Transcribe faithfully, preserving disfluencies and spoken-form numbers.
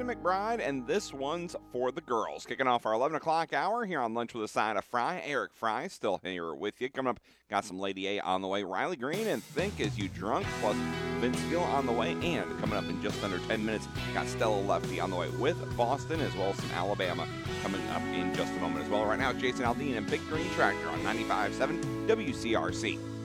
McBride, and this one's for the girls. Kicking off our eleven o'clock hour here on Lunch with a Side of Fry. Eric Fry still here with you. Coming up, got some Lady A on the way. Riley Green and Think As You Drunk, plus Vince Gill on the way. And coming up in just under ten minutes, got Stella Lefty on the way with Boston, as well as some Alabama coming up in just a moment as well. Right now, Jason Aldean and Big Green Tractor on ninety-five point seven W C R C.